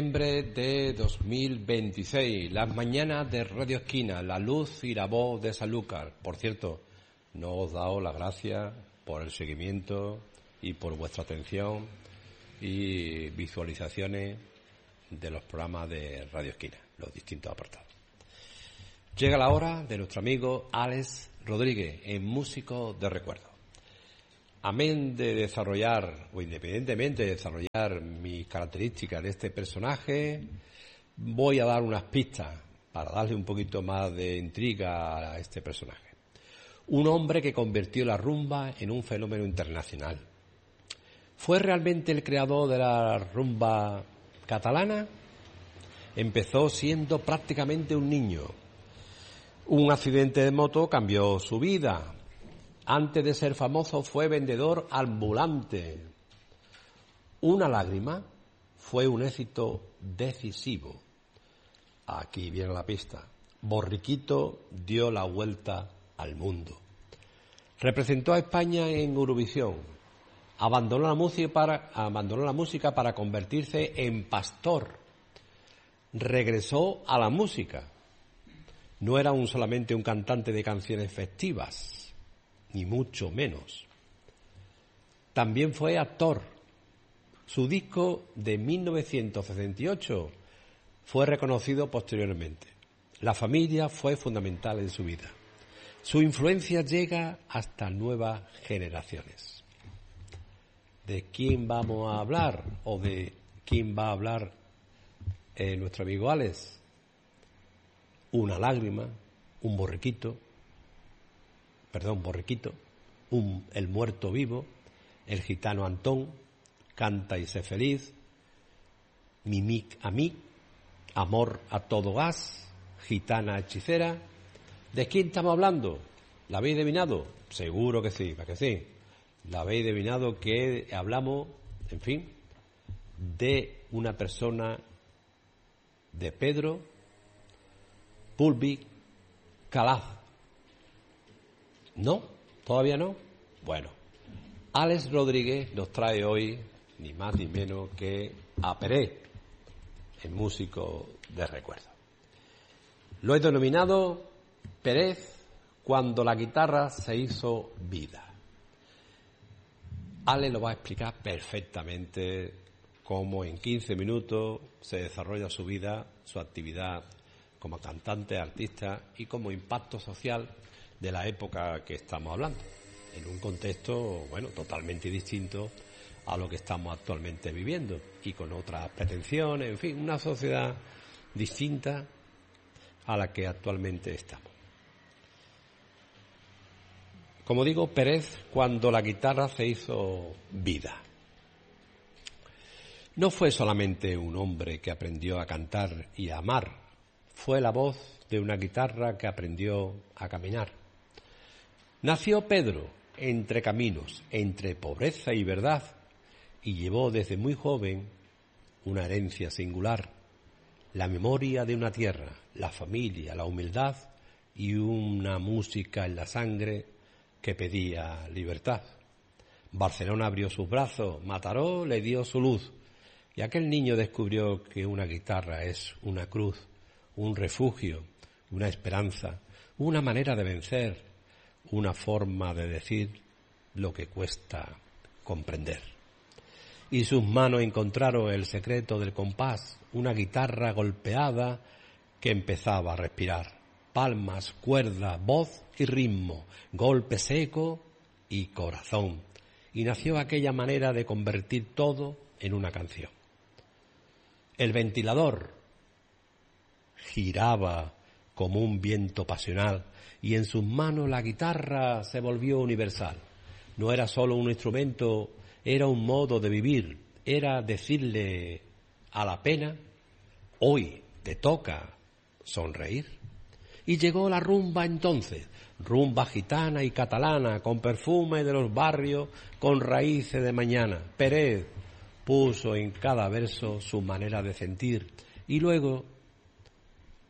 Diciembre de 2026, las mañanas de Radio Esquina, la luz y la voz de Sanlúcar. Por cierto, no os he dado las gracias por el seguimiento y por vuestra atención y visualizaciones de los programas de Radio Esquina, los distintos apartados. Llega la hora de nuestro amigo Alex Rodríguez, en Músico de Recuerdo. Amén de desarrollar, o independientemente de desarrollar mis características de este personaje, voy a dar unas pistas para darle un poquito más de intriga a este personaje. Un hombre que convirtió la rumba en un fenómeno internacional. ¿Fue realmente el creador de la rumba catalana? Empezó siendo prácticamente un niño. Un accidente de moto cambió su vida. Antes de ser famoso fue vendedor ambulante. Una lágrima fue un éxito decisivo. Aquí viene la pista. Borriquito dio la vuelta al mundo. Representó a España en Eurovisión. Abandonó la música para convertirse en pastor. Regresó a la música. No era solamente un cantante de canciones festivas, ni mucho menos. También fue actor. Su disco de 1968 fue reconocido posteriormente. La familia fue fundamental en su vida. Su influencia llega hasta nuevas generaciones. ¿De quién vamos a hablar? ¿O de quién va a hablar nuestro amigo Alex? Una lágrima, un borriquito, el muerto vivo, el gitano Antón, Canta y sé feliz, Mimic a mí, Amor a todo gas, Gitana hechicera. ¿De quién estamos hablando? ¿La habéis adivinado? Seguro que sí, para que sí. La habéis adivinado que hablamos, en fin, de una persona, de Pedro Pulvi Calaf. ¿No? ¿Todavía no? Bueno, Alex Rodríguez nos trae hoy ni más ni menos que a Pérez, el Músico de Recuerdo. Lo he denominado Pérez cuando la guitarra se hizo vida. Alex lo va a explicar perfectamente cómo en 15 minutos se desarrolla su vida, su actividad como cantante, artista y como impacto social de la época que estamos hablando, en un contexto, totalmente distinto a lo que estamos actualmente viviendo y con otras pretensiones, en fin, una sociedad distinta a la que actualmente estamos. Como digo, Pérez, cuando la guitarra se hizo vida. No fue solamente un hombre que aprendió a cantar y a amar, fue la voz de una guitarra que aprendió a caminar. Nació Pedro entre caminos, entre pobreza y verdad, y llevó desde muy joven una herencia singular, la memoria de una tierra, la familia, la humildad y una música en la sangre que pedía libertad. Barcelona abrió sus brazos, Mataró le dio su luz, y aquel niño descubrió que una guitarra es una cruz, un refugio, una esperanza, una manera de vencer, una forma de decir lo que cuesta comprender. Y sus manos encontraron el secreto del compás, una guitarra golpeada que empezaba a respirar. Palmas, cuerda, voz y ritmo, golpe seco y corazón. Y nació aquella manera de convertir todo en una canción. El ventilador giraba como un viento pasional y en sus manos la guitarra se volvió universal. No era solo un instrumento, era un modo de vivir, era decirle a la pena, hoy te toca sonreír. Y llegó la rumba entonces, rumba gitana y catalana, con perfume de los barrios, con raíces de mañana. Pérez puso en cada verso su manera de sentir y luego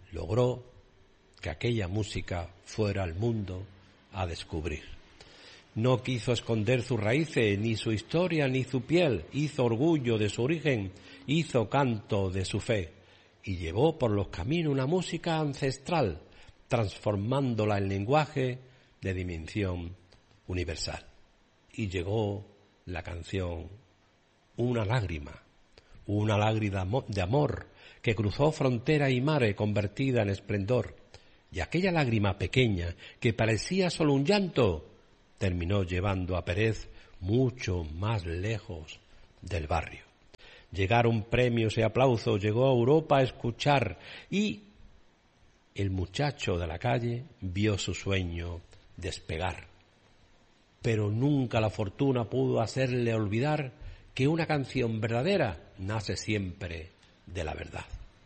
logró que aquella música fuera al mundo a descubrir. No quiso esconder sus raíces, ni su historia, ni su piel. Hizo orgullo de su origen, hizo canto de su fe. Y llevó por los caminos una música ancestral, transformándola en lenguaje de dimensión universal. Y llegó la canción Una lágrima de amor que cruzó frontera y mare convertida en esplendor. Y aquella lágrima pequeña que parecía solo un llanto terminó llevando a Pérez mucho más lejos del barrio. Llegaron premios y aplausos, llegó a Europa a escuchar y el muchacho de la calle vio su sueño despegar. Pero nunca la fortuna pudo hacerle olvidar que una canción verdadera nace siempre de la verdad.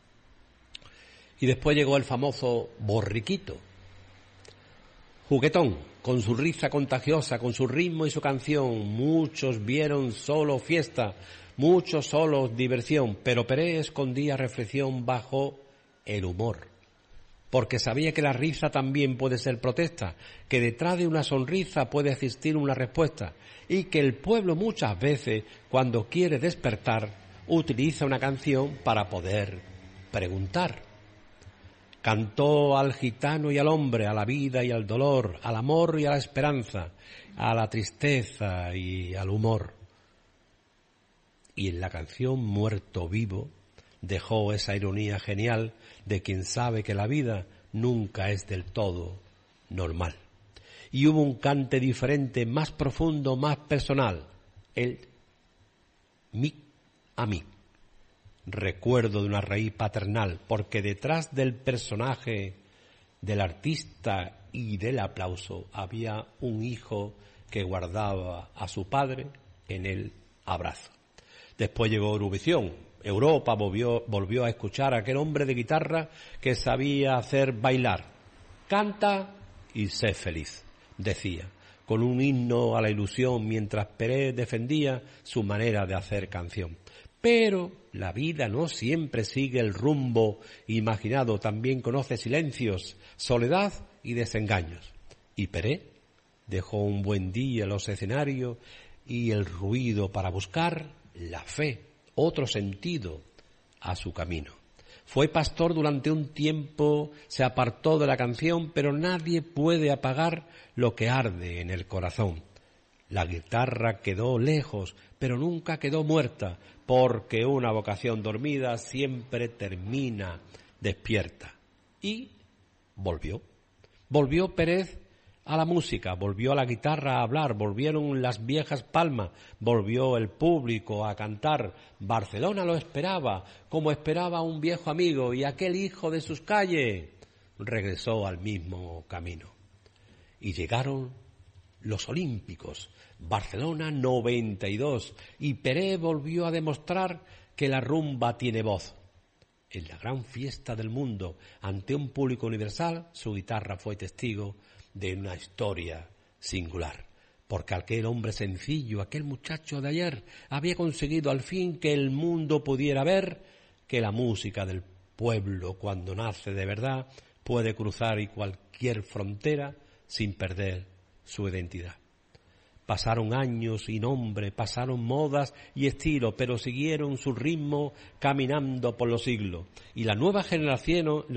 Y después llegó el famoso Borriquito, juguetón, con su risa contagiosa, con su ritmo y su canción. Muchos vieron solo fiesta, muchos solo diversión, pero Pérez escondía reflexión bajo el humor, porque sabía que la risa también puede ser protesta, que detrás de una sonrisa puede existir una respuesta, y que el pueblo muchas veces, cuando quiere despertar, utiliza una canción para poder preguntar. Cantó al gitano y al hombre, a la vida y al dolor, al amor y a la esperanza, a la tristeza y al humor. Y en la canción Muerto Vivo dejó esa ironía genial de quien sabe que la vida nunca es del todo normal. Y hubo un cante diferente, más profundo, más personal, el mí a mí. Recuerdo de una raíz paternal, porque detrás del personaje, del artista y del aplauso había un hijo que guardaba a su padre en el abrazo. Después llegó Eurovisión. Europa volvió a escuchar a aquel hombre de guitarra que sabía hacer bailar. Canta y sé feliz, decía, con un himno a la ilusión mientras Pérez defendía su manera de hacer canción. Pero la vida no siempre sigue el rumbo imaginado, también conoce silencios, soledad y desengaños. Y Pérez dejó un buen día los escenarios y el ruido para buscar la fe, otro sentido a su camino. Fue pastor durante un tiempo, se apartó de la canción, pero nadie puede apagar lo que arde en el corazón. La guitarra quedó lejos, pero nunca quedó muerta, porque una vocación dormida siempre termina despierta. Y volvió. Volvió Pérez a la música, volvió a la guitarra a hablar, volvieron las viejas palmas, volvió el público a cantar. Barcelona lo esperaba, como esperaba un viejo amigo, y aquel hijo de sus calles regresó al mismo camino. Y llegaron los Olímpicos, Barcelona 92, y Pérez volvió a demostrar que la rumba tiene voz. En la gran fiesta del mundo, ante un público universal, su guitarra fue testigo de una historia singular, porque aquel hombre sencillo, aquel muchacho de ayer, había conseguido al fin que el mundo pudiera ver que la música del pueblo, cuando nace de verdad, puede cruzar cualquier frontera sin perder su identidad. Pasaron años y nombre, pasaron modas y estilo, pero siguieron su ritmo caminando por los siglos. Y las nuevas generaciones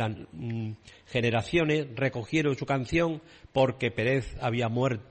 recogieron su canción porque Pérez había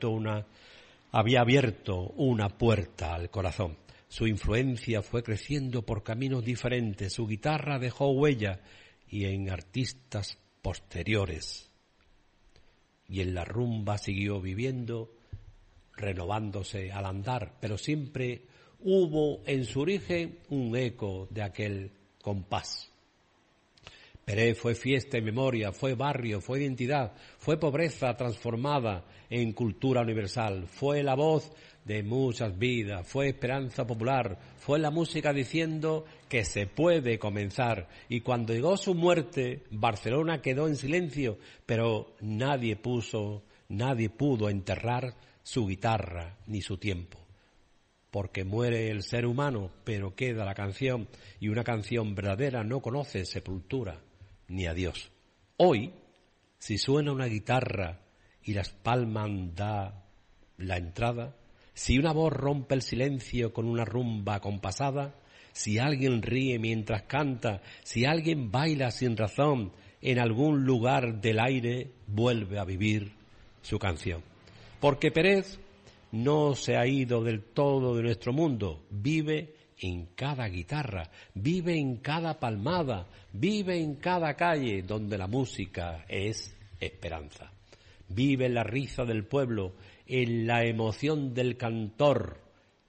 abierto una puerta al corazón. Su influencia fue creciendo por caminos diferentes, su guitarra dejó huella y en artistas posteriores. Y en la rumba siguió viviendo, renovándose al andar, pero siempre hubo en su origen un eco de aquel compás. Pérez fue fiesta y memoria, fue barrio, fue identidad, fue pobreza transformada en cultura universal, fue la voz de muchas vidas, fue esperanza popular, fue la música diciendo que se puede comenzar. Y cuando llegó su muerte, Barcelona quedó en silencio, pero nadie pudo enterrar su guitarra ni su tiempo, porque muere el ser humano, pero queda la canción, y una canción verdadera no conoce sepultura ni adiós. Hoy, si suena una guitarra y las palmas da la entrada, si una voz rompe el silencio con una rumba acompasada, si alguien ríe mientras canta, si alguien baila sin razón, en algún lugar del aire vuelve a vivir su canción. Porque Pérez no se ha ido del todo de nuestro mundo, vive en cada guitarra, vive en cada palmada, vive en cada calle donde la música es esperanza. Vive en la risa del pueblo, en la emoción del cantor,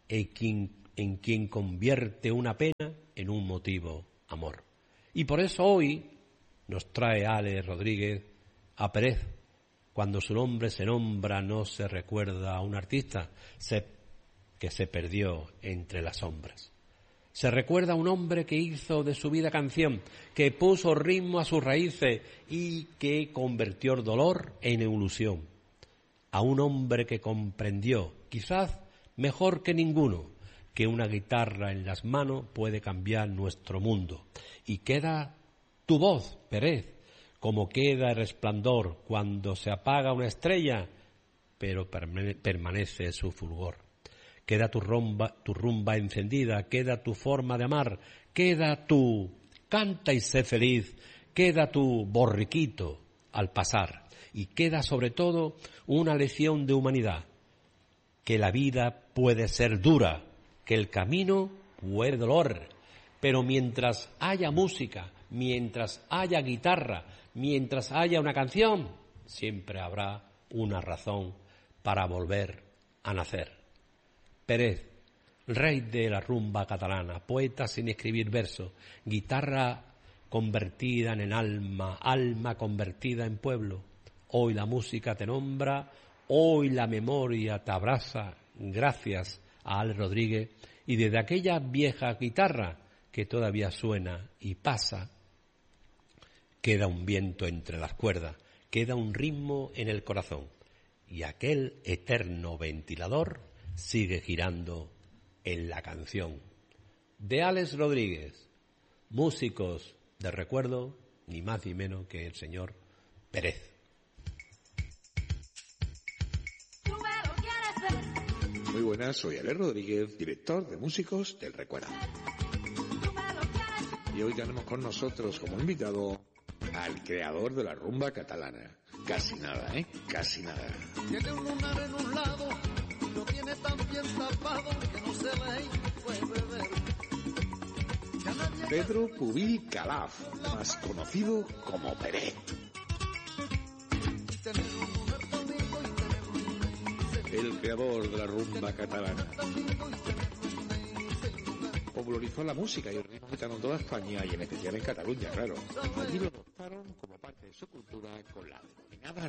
en quien convierte una pena en un motivo amor. Y por eso hoy nos trae Alex Rodríguez a Pérez. Cuando su nombre se nombra no se recuerda a un artista que se perdió entre las sombras. Se recuerda a un hombre que hizo de su vida canción, que puso ritmo a sus raíces y que convirtió el dolor en ilusión. A un hombre que comprendió, quizás mejor que ninguno, que una guitarra en las manos puede cambiar nuestro mundo. Y queda tu voz, Pérez, como queda el resplandor cuando se apaga una estrella, pero permanece su fulgor. Queda tu rumba encendida, queda tu forma de amar, queda tu canta y sé feliz, queda tu borriquito al pasar y queda sobre todo una lección de humanidad, que la vida puede ser dura, que el camino puede dolor, pero mientras haya música, mientras haya guitarra, mientras haya una canción, siempre habrá una razón para volver a nacer. Pérez, rey de la rumba catalana, poeta sin escribir versos, guitarra convertida en alma, alma convertida en pueblo. Hoy la música te nombra, hoy la memoria te abraza, gracias a Alex Rodríguez, y desde aquella vieja guitarra que todavía suena y pasa, queda un viento entre las cuerdas, queda un ritmo en el corazón, y aquel eterno ventilador sigue girando en la canción. De Alex Rodríguez, músicos de recuerdo, ni más ni menos que el señor Pérez. Muy buenas, soy Alex Rodríguez, director de Músicos del Recuerdo. Y hoy tenemos con nosotros como invitado al creador de la rumba catalana. Casi nada, casi nada. Tiene un lunar en un lado, lo tiene tan bien tapado que no se ve y puede ver. Pedro Pubil Calaf, más conocido como Peret. El creador de la rumba catalana. Popularizó la música y el ritmo gitano en toda España y en especial en Cataluña, claro. Allí lo adoptaron como parte de su cultura con la denominada